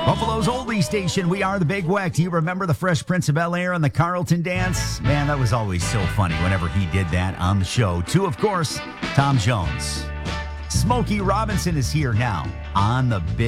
Buffalo's oldie station, we are the Big Weck. Do you remember the Fresh Prince of Bel-Air and the Carlton Dance? Man, that was always so funny whenever he did that on the show. To, of course, Tom Jones. Smokey Robinson is here now on the Big